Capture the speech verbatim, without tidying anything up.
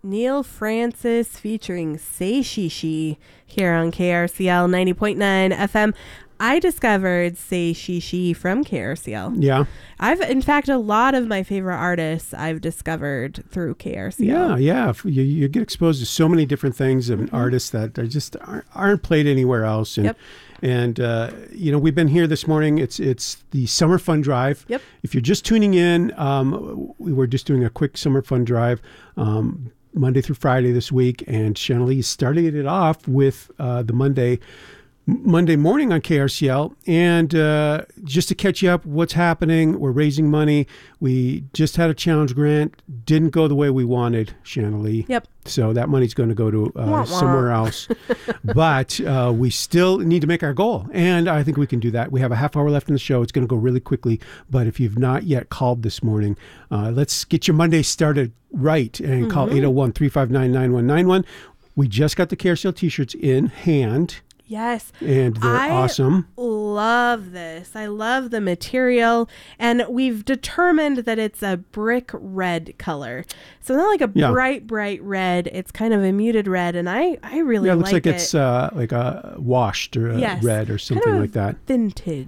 Neil Francis featuring Say She She here on K R C L ninety point nine F M. I discovered Say She She from K R C L. Yeah. I've, in fact, a lot of my favorite artists I've discovered through K R C L. Yeah, yeah. You, you get exposed to so many different things of Mm-hmm. artists that are just aren't, aren't played anywhere else. And, Yep. and uh, you know, we've been here this morning. It's it's the Summer Fun Drive. Yep. If you're just tuning in, um, we were just doing a quick Summer Fun Drive um, Monday through Friday this week. And Shanley started it off with uh, the Monday Monday morning on K R C L. And uh, just to catch you up, what's happening? We're raising money. We just had a challenge grant. Didn't go the way we wanted, Shanley. Yep. So that money's going to go to uh, Wah, wah. somewhere else. But uh, we still need to make our goal. And I think we can do that. We have a half hour left in the show. It's going to go really quickly. But if you've not yet called this morning, uh, let's get your Monday started right and call eight oh one, three five nine, nine one nine one. We just got the K R C L t-shirts in hand. Yes. And they're I awesome. love this. I love the material. And we've determined that it's a brick red color. So not like a Yeah. bright, bright red. It's kind of a muted red. And I, I really Yeah, it like looks like it. it's uh, like a washed or a Yes. red or something Kind of like that. Vintage.